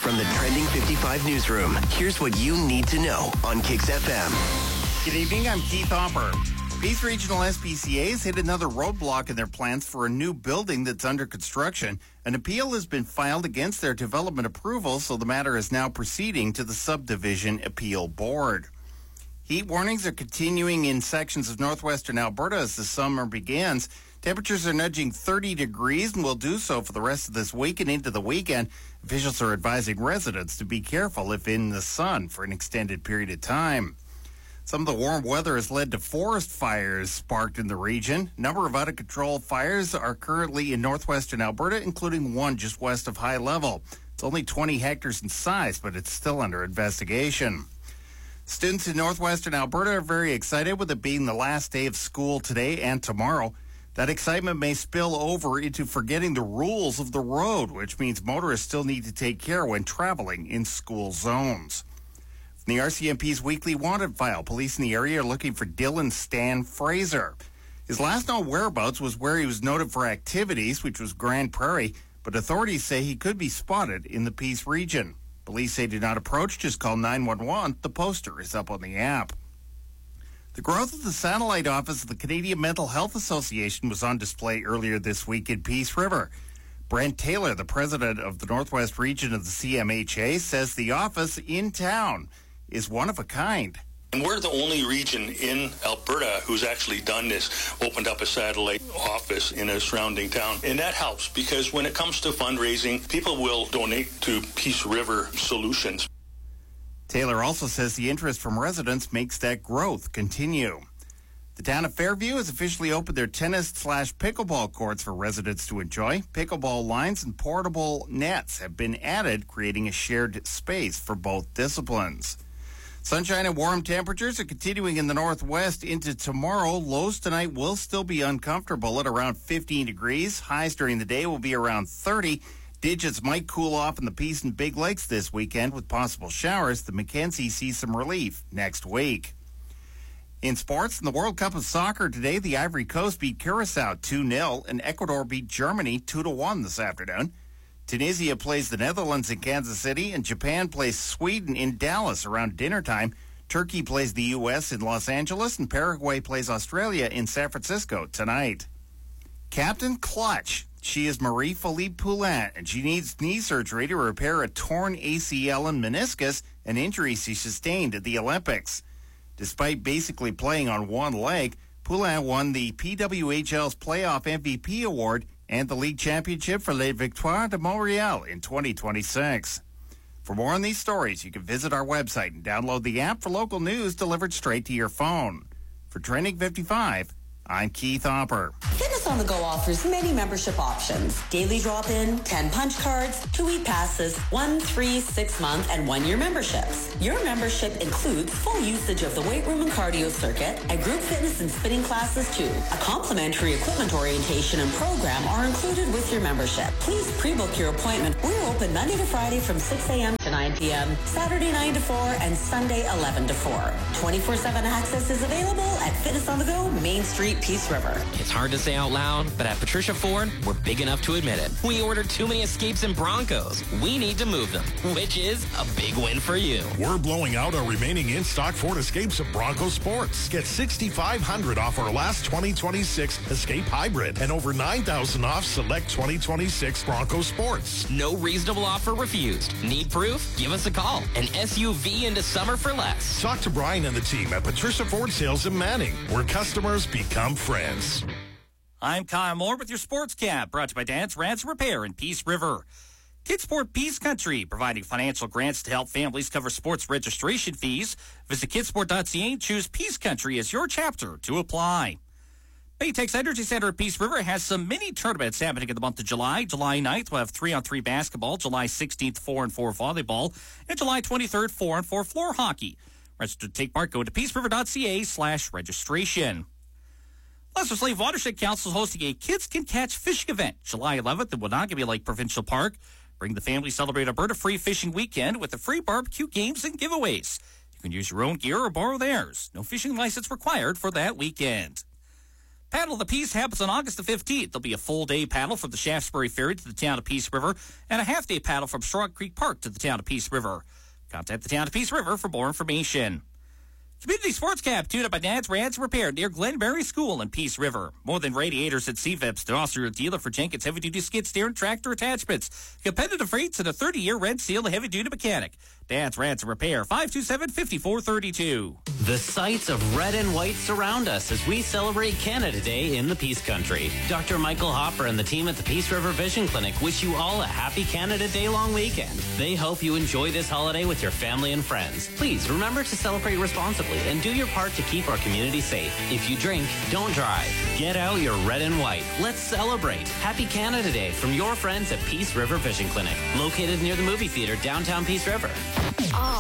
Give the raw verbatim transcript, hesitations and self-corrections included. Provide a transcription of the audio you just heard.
From the Trending fifty-five newsroom, here's what you need to know on Kix F M. Good evening, I'm Keith Hopper. Peace Regional S P C A has hit another roadblock in their plans for a new building that's under construction. An appeal has been filed against their development approval, so the matter is now proceeding to the Subdivision Appeal Board. Heat warnings are continuing in sections of northwestern Alberta as the summer begins. Temperatures are nudging thirty degrees and will do so for the rest of this week and into the weekend. Officials are advising residents to be careful if in the sun for an extended period of time. Some of the warm weather has led to forest fires sparked in the region. A number of out-of-control fires are currently in northwestern Alberta, including one just west of High Level. It's only twenty hectares in size, but it's still under investigation. Students in northwestern Alberta are very excited with it being the last day of school today and tomorrow. That excitement may spill over into forgetting the rules of the road, which means motorists still need to take care when traveling in school zones. From the R C M P's weekly wanted file, police in the area are looking for Dylan Stan Fraser. His last known whereabouts was where he was noted for activities, which was Grand Prairie, but authorities say he could be spotted in the Peace region. Police say do not approach, just call nine one one. The poster is up on the app. The growth of the satellite office of the Canadian Mental Health Association was on display earlier this week in Peace River. Brent Taylor, the president of the Northwest region of the C M H A, says the office in town is one of a kind. And we're the only region in Alberta who's actually done this, opened up a satellite office in a surrounding town. And that helps because when it comes to fundraising, people will donate to Peace River Solutions. Taylor also says the interest from residents makes that growth continue. The town of Fairview has officially opened their tennis slash pickleball courts for residents to enjoy. Pickleball lines and portable nets have been added, creating a shared space for both disciplines. Sunshine and warm temperatures are continuing in the northwest into tomorrow. Lows tonight will still be uncomfortable at around fifteen degrees. Highs during the day will be around thirty. Digits might cool off in the Peace and Big Lakes this weekend with possible showers. The Mackenzie sees some relief next week. In sports, in the World Cup of Soccer today, the Ivory Coast beat Curacao two nil and Ecuador beat Germany two to one this afternoon. Tunisia plays the Netherlands in Kansas City, and Japan plays Sweden in Dallas around dinner time. Turkey plays the U S in Los Angeles, and Paraguay plays Australia in San Francisco tonight. Captain Clutch. She is Marie-Philippe Poulin, and she needs knee surgery to repair a torn A C L and meniscus, an injury she sustained at the Olympics. Despite basically playing on one leg, Poulin won the P W H L's Playoff M V P award and the league championship for Les Victoires de Montréal in twenty twenty-six. For more on these stories, you can visit our website and download the app for local news delivered straight to your phone. For Trending fifty-five, I'm Keith Hopper. Fitness on the Go offers many membership options. Daily drop-in, ten punch cards, two week passes, one, three, six month, and one-year memberships. Your membership includes full usage of the weight room and cardio circuit, and group fitness and spinning classes too. A complimentary equipment orientation and program are included with your membership. Please pre-book your appointment. We're open Monday to Friday from six a.m. to nine p.m., Saturday nine to four, and Sunday eleven to four. twenty-four seven access is available at Fitness on the Go, Main Street, Peace River. It's hard to say out loud, but at Patricia Ford, we're big enough to admit it. We ordered too many Escapes and Broncos. We need to move them, which is a big win for you. We're blowing out our remaining in-stock Ford Escapes and Bronco Sports. Get six thousand five hundred dollars off our last twenty twenty-six Escape Hybrid and over nine thousand dollars off select twenty twenty-six Bronco Sports. No reasonable offer refused. Need proof? Give us a call. An S U V into summer for less. Talk to Brian and the team at Patricia Ford Sales in Manning, where customers become friends. I'm Kyle Moore with your Sports Cap, brought to you by Dad's Ranch Repair in Peace River. Kidsport Peace Country, providing financial grants to help families cover sports registration fees. Visit kidsport dot c a and choose Peace Country as your chapter to apply. Baytex Energy Center at Peace River has some mini tournaments happening in the month of July. July ninth, we'll have three on three basketball. July sixteenth, four on four volleyball. And July twenty-third, four on four floor hockey. Register to take part, go to peace river dot c a slash registration. Lesser Slave Watershed Council is hosting a Kids Can Catch fishing event July eleventh at Wanagami Lake Provincial Park. Bring the family, celebrate Alberta Free Fishing Weekend with the free barbecue games and giveaways. You can use your own gear or borrow theirs. No fishing license required for that weekend. Paddle of the Peace happens on August the fifteenth. There'll be a full-day paddle from the Shaftesbury Ferry to the town of Peace River and a half-day paddle from Strong Creek Park to the town of Peace River. Contact the town of Peace River for more information. Community Sports Cab, tuned up by Dad's Rants Repair near Glenberry School in Peace River. More Than Radiators at C V I P S, they're also your dealer for Jenkins heavy-duty skid steer and tractor attachments. Competitive rates and a thirty-year Red Seal heavy-duty mechanic. Dad's Rants Repair, five two seven, five four three two. The sights of red and white surround us as we celebrate Canada Day in the Peace Country. Doctor Michael Hopper and the team at the Peace River Vision Clinic wish you all a happy Canada Day long weekend. They hope you enjoy this holiday with your family and friends. Please remember to celebrate responsibly and do your part to keep our community safe. If you drink, don't drive. Get out your red and white. Let's celebrate. Happy Canada Day from your friends at Peace River Vision Clinic, located near the movie theater downtown Peace River.